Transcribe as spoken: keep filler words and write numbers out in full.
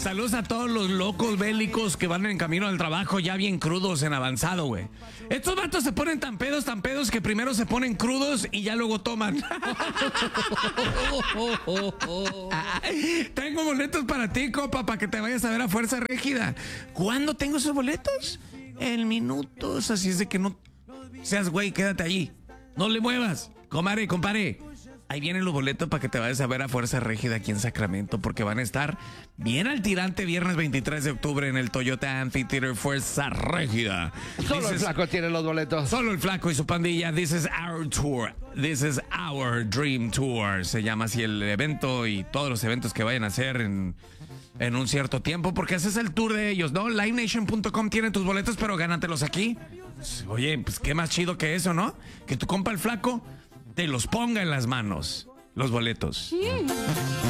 Saludos a todos los locos bélicos que van en camino al trabajo ya bien crudos en avanzado, güey. Estos vatos se ponen tan pedos, tan pedos que primero se ponen crudos y ya luego toman. Tengo boletos para ti, copa, para que te vayas a ver a Fuerza Régida. ¿Cuándo tengo esos boletos? En minutos, así es de que no seas güey, quédate allí. No le muevas, comare, compare. Ahí vienen los boletos para que te vayas a ver a Fuerza Régida aquí en Sacramento, porque van a estar bien al tirante viernes veintitrés de octubre en el Toyota Amphitheater Fuerza Régida. Solo This el is, flaco tiene los boletos. Solo el flaco y su pandilla. This is our tour. This is our dream tour. Se llama así el evento y todos los eventos que vayan a hacer en, en un cierto tiempo, porque ese es el tour de ellos, ¿no? live nation punto com tiene tus boletos, pero gánatelos aquí. Pues, oye, pues qué más chido que eso, ¿no? Que tu compa el flaco te los ponga en las manos, los boletos. Mm.